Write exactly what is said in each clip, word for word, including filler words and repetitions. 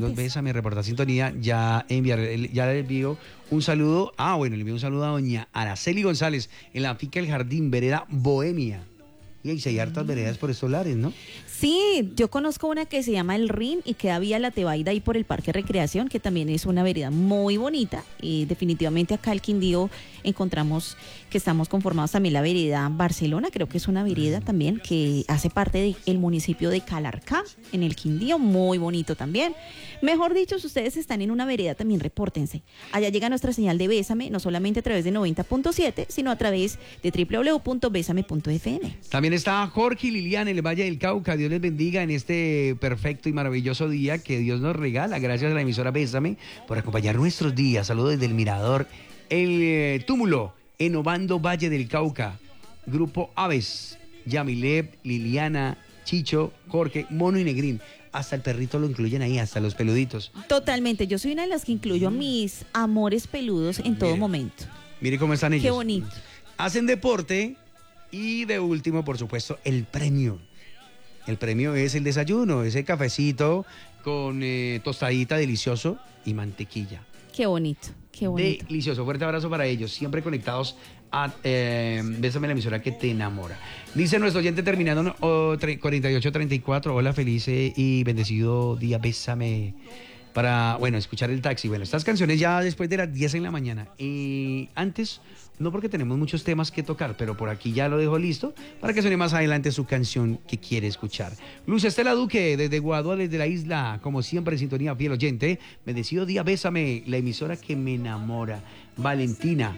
amigos, Bésame, reporta sintonía, ya enviar, ya le envío un saludo, ah, bueno, le envío un saludo a doña Araceli González, en la finca El Jardín, vereda Bohemia. Y ahí hay hartas veredas por estos lares, ¿no? Sí, yo conozco una que se llama El Rin y queda vía La Tebaida ahí por el Parque Recreación, que también es una vereda muy bonita. Y definitivamente acá el Quindío encontramos que estamos conformados también la vereda Barcelona, creo que es una vereda también que hace parte del municipio de Calarcá, en el Quindío, muy bonito también. Mejor dicho, si ustedes están en una vereda, también repórtense. Allá llega nuestra señal de Bésame, no solamente a través de noventa punto siete, sino a través de doble u doble u doble u punto bésame punto efe eme. También está Jorge y Liliana en el Valle del Cauca. Dios les bendiga en este perfecto y maravilloso día que Dios nos regala. Gracias a la emisora Bésame por acompañar nuestros días. Saludos desde el Mirador, el eh, Túmulo, en Obando, Valle del Cauca. Grupo Aves, Yamileb, Liliana, Chicho, Jorge, Mono y Negrín. Hasta el perrito lo incluyen ahí, hasta los peluditos. Totalmente, yo soy una de las que incluyo a mis amores peludos en todo Mire, momento. Mire cómo están ellos. Qué bonito. Hacen deporte y de último, por supuesto, el premio. El premio es el desayuno, ese cafecito con eh, tostadita delicioso y mantequilla. Qué bonito, qué bonito. Delicioso, fuerte abrazo para ellos, siempre conectados a eh, Bésame, la emisora que te enamora. Dice nuestro oyente terminando oh, cuarenta y ocho treinta y cuatro, hola, feliz y bendecido día, Bésame. Para, bueno, escuchar el taxi. Bueno, estas canciones ya después de las diez en la mañana. Y antes, no porque tenemos muchos temas que tocar, pero por aquí ya lo dejo listo para que suene más adelante su canción que quiere escuchar. Luz Estela Duque, desde Guadua, desde la isla, como siempre en sintonía, fiel oyente. Bendecido día, Bésame, la emisora que me enamora. Valentina,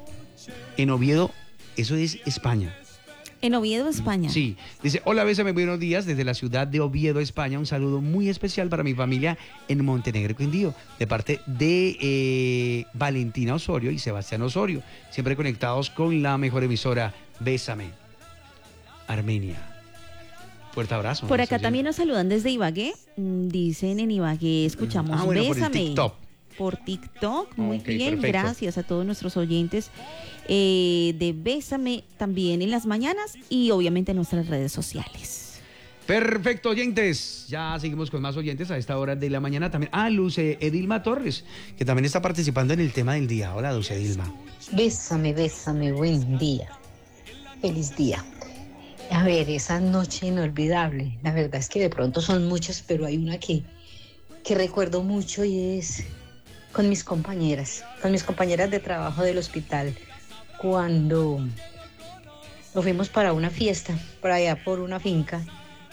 en Oviedo, eso es España. En Oviedo, España. Sí, dice, hola, Bésame, buenos días, desde la ciudad de Oviedo, España, un saludo muy especial para mi familia en Montenegro, Quindío, de parte de eh, Valentina Osorio y Sebastián Osorio, siempre conectados con la mejor emisora, Bésame, Armenia. Fuerte abrazo. Por acá también nos saludan desde Ibagué, dicen en Ibagué, escuchamos ah, bueno, Bésame. Por el TikTok. Por TikTok, muy Okay, bien, perfecto. Gracias a todos nuestros oyentes eh, de Bésame también en las mañanas y obviamente en nuestras redes sociales. Perfecto, oyentes. Ya seguimos con más oyentes a esta hora de la mañana también. Ah, Luce Edilma Torres, que también está participando en el tema del día. Hola, Luce Edilma. Bésame, bésame, buen día. Feliz día. A ver, esa noche inolvidable. La verdad es que de pronto son muchas, pero hay una que, que recuerdo mucho y es con mis compañeras, con mis compañeras de trabajo del hospital, cuando nos fuimos para una fiesta, por allá por una finca,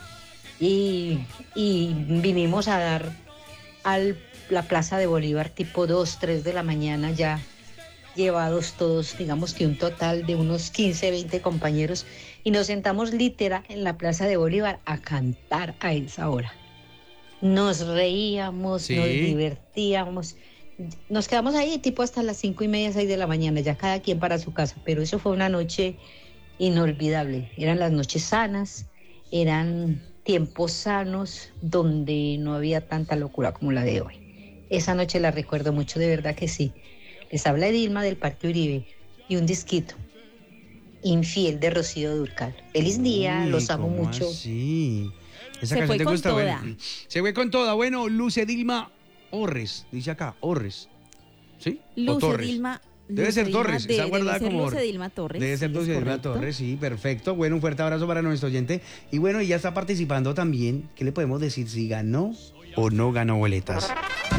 y, y vinimos a dar a la Plaza de Bolívar tipo dos, tres de la mañana, ya llevados todos, digamos que un total de unos quince, veinte compañeros, y nos sentamos literal en la Plaza de Bolívar a cantar a esa hora. Nos reíamos, sí. Nos divertíamos. Nos quedamos ahí tipo hasta las cinco y media, seis de la mañana, ya cada quien para su casa, pero eso fue una noche inolvidable. Eran las noches sanas, eran tiempos sanos donde no había tanta locura como la de hoy. Esa noche la recuerdo mucho, de verdad que sí. Les habla Edilma del Parque Uribe y un disquito, Infiel, de Rocío Dúrcal. Feliz día, Uy, los amo ¿cómo mucho. Así? Esa Se canción fue te con gusta, toda. bueno, se fue con toda. Bueno, Luce Edilma Orres, dice acá, Orres. ¿Sí? ¿O Luce Torres? Dilma. Debe Luce ser Dilma Torres, de- está guardada debe ser como... Luce Dilma Torres. Debe ser sí, Luce es Dilma correcto. Torres, sí, perfecto. Bueno, un fuerte abrazo para nuestro oyente. Y bueno, ya está participando también. ¿Qué le podemos decir? Si ganó o no ganó boletas.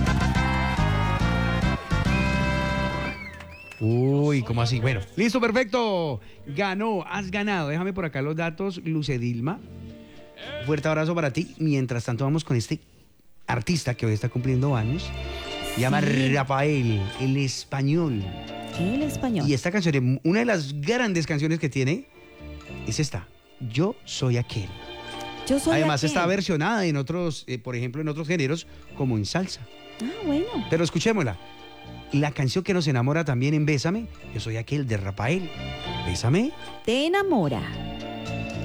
Uy, ¿cómo así? Bueno, listo, perfecto. Ganó, has ganado. Déjame por acá los datos, Luce Dilma. Fuerte abrazo para ti. Mientras tanto, vamos con este artista que hoy está cumpliendo años. Se llama Sí. Rafael, el español. El español. Y esta canción, una de las grandes canciones que tiene, es esta. Yo soy aquel. Yo soy Además aquel. está versionada en otros, eh, por ejemplo, en otros géneros, como en salsa. Ah, bueno. Pero escuchémosla. La canción que nos enamora también en Bésame, Yo soy aquel de Rafael. Bésame. Te enamora.